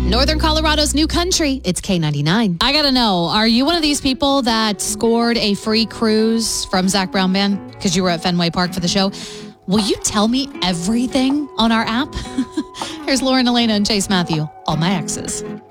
Northern Colorado's new country. It's K99. I got to know, are you one of these people that scored a free cruise from Zach Brown Band because you were at Fenway Park for the show? Will you tell me everything on our app? Here's Lauren, Elena, and Chase Matthew, All My Exes.